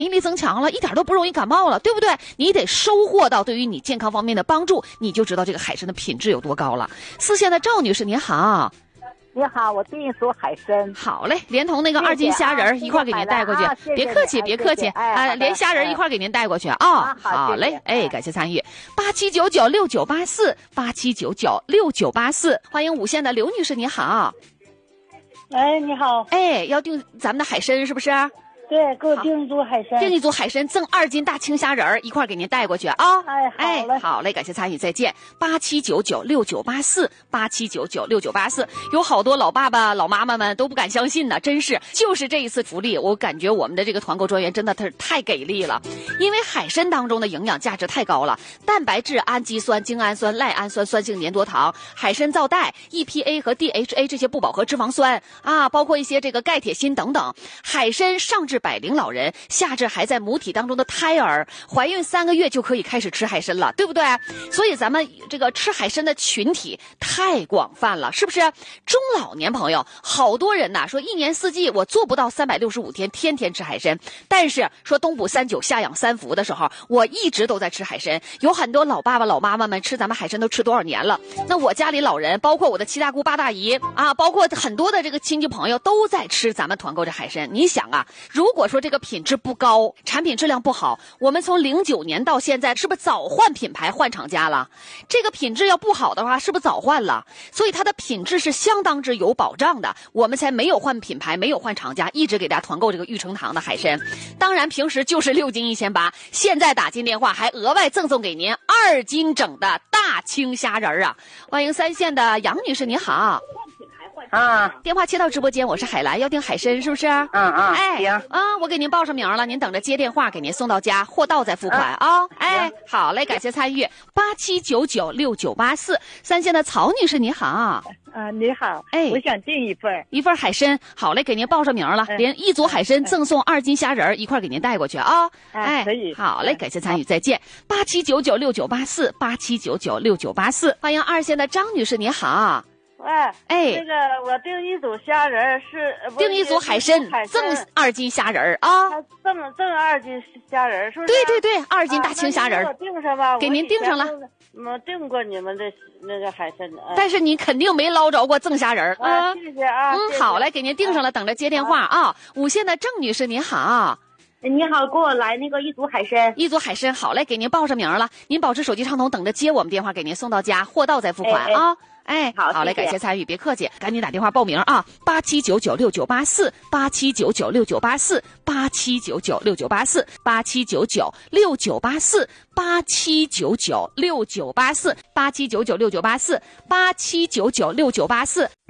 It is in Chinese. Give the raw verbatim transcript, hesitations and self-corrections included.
免疫力增强了，一点都不容易感冒了，对不对？你得收获到对于你健康方面的帮助，你就知道这个海参的品质有多高了。四线的赵女士您好。 你好，我订一组海参。 好嘞，连同那个二斤虾仁一块给您带过去， 啊、 别客气，别客气啊，连虾仁一块给您带过去啊。 啊好嘞，哎，感谢参与。八七九九六九八四，八七九九六九八四，欢迎五线的刘女士，你好。 哎，你好。 哎，要订咱们的海参是不是？ 对，给我订一组海参， 订一组海参，赠二斤大青虾仁儿，一块给您带过去啊！ 哎，好嘞， 哎，好嘞，感谢参与，再见。八七九九六九八四，八七九九六九八四，有好多老爸爸、老妈妈们都不敢相信呢，真是，就是这一次福利，我感觉我们的这个团购专员真的他是太给力了，因为海参当中的营养价值太高了，蛋白质、氨基酸、精氨酸、赖氨酸、酸性粘多糖、海参皂带、E P A 和 D H A 这些不饱和脂肪酸啊，包括一些这个钙、铁、锌等等。海参上至百龄老人，下至还在母体当中的胎儿，怀孕三个月就可以开始吃海参了，对不对？所以咱们这个吃海参的群体太广泛了，是不是？中老年朋友，好多人呐说一年四季我做不到三百六十五天天天吃海参，但是说冬补三九夏养三伏的时候，我一直都在吃海参。有很多老爸爸老妈妈们吃咱们海参都吃多少年了？那我家里老人，包括我的七大姑八大姨啊，包括很多的这个亲戚朋友都在吃咱们团购这海参。你想啊，如果说这个品质不高，产品质量不好，我们从零九年到现在是不是早换品牌换厂家了？这个品质要不好的话，是不是早换了？所以它的品质是相当之有保障的，我们才没有换品牌，没有换厂家，一直给大家团购这个玉成堂的海参。当然平时就是六斤一千八，现在打进电话还额外赠送给您二斤整的大青虾仁啊！欢迎三线的杨女士，你好。 啊， 电话切到直播间，我是海兰，要订海参是不是？ 嗯嗯， 哎， 行啊，我给您报上名了，您等着接电话，给您送到家，货到再付款啊、哦。哎，好嘞，感谢参与。八七九九六九八四，三线的曹女士你好。 啊，你好， 哎， 我想订一份一份海参，好嘞，给您报上名了，连一组海参赠送二斤虾仁一块给您带过去啊。 哎，可以， 好嘞，感谢参与，再见。八七九九六九八四，八七九九六九八四，欢迎二线的张女士你好。 哎哎， 那个我订一组虾仁是订一组海参，赠二斤虾仁啊， 赠赠二斤虾仁是不是？ 对对对，二斤大青虾仁， 我订上吧， 给您订上了。 我订过你们的那个海参， 但是你肯定没捞着过赠虾仁啊。谢谢啊， 嗯，好嘞，给您订上了，等着接电话啊。五线的郑女士您好。 你好，给我来那个一组海参， 一组海参，好嘞，给您报上名了，您保持手机畅通，等着接我们电话，给您送到家，货到再付款哎哎啊。哎， 好， 好嘞， 谢谢感谢参与，别客气，赶紧打电话报名啊！八七九九六九八四，八七九九六九八四，八七九九六九八四，八七九九六九八四，八七九九六九八四，八七九九六九八四，八七九九六九八四。